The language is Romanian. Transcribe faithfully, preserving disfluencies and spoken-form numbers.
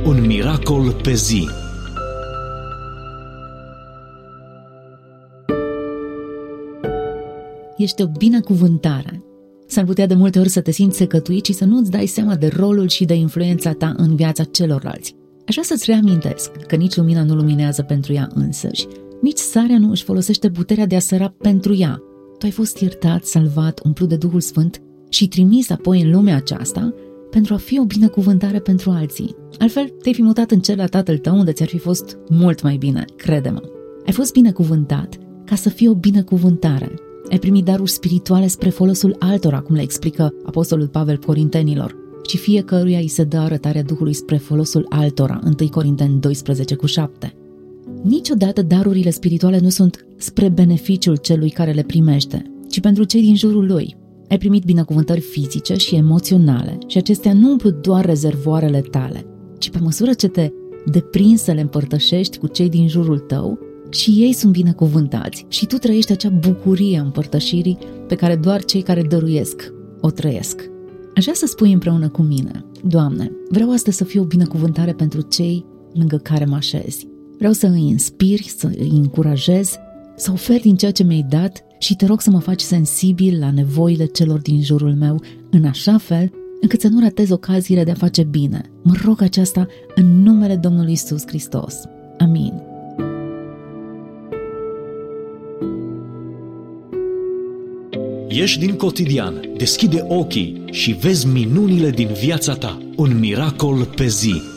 Un miracol pe zi. Ești o binecuvântare. S-ar putea de multe ori să te simți secătuit și să nu-ți dai seama de rolul și de influența ta în viața celorlalți. Aș vrea să-ți reamintesc că nici lumina nu luminează pentru ea însăși, nici sarea nu își folosește puterea de a săra pentru ea. Tu ai fost iertat, salvat, umplut de Duhul Sfânt și trimis apoi în lumea aceasta pentru a fi o binecuvântare pentru alții. Altfel, te-ai fi mutat în cer la tatăl tău unde ți-ar fi fost mult mai bine, crede-mă. Ai fost binecuvântat ca să fii o binecuvântare. Ai primit daruri spirituale spre folosul altora, cum le explică apostolul Pavel Corintenilor, și fiecăruia îi se dă arătarea Duhului spre folosul altora, întâi Corinteni doisprezece cu șapte. Niciodată darurile spirituale nu sunt spre beneficiul celui care le primește, ci pentru cei din jurul lui. Ai primit binecuvântări fizice și emoționale și acestea nu umplu doar rezervoarele tale, ci pe măsură ce te deprinzi să le împărtășești cu cei din jurul tău, și ei sunt binecuvântați și tu trăiești acea bucurie a împărtășirii pe care doar cei care dăruiesc o trăiesc. Aș vrea să spui împreună cu mine: Doamne, vreau astăzi să fiu o binecuvântare pentru cei lângă care mă așezi. Vreau să îi inspiri, să îi încurajez, să ofer din ceea ce mi-ai dat și te rog să mă faci sensibil la nevoile celor din jurul meu, în așa fel încât să nu ratez ocaziile de a face bine. Mă rog aceasta în numele Domnului Iisus Hristos. Amin. Ieși din cotidian, deschide ochii și vezi minunile din viața ta. Un miracol pe zi.